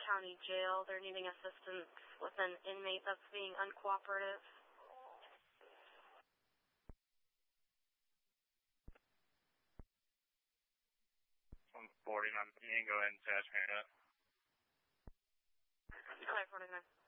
County Jail. They're needing assistance with an inmate that's being uncooperative. 149, you can go ahead and attach me to that. 549.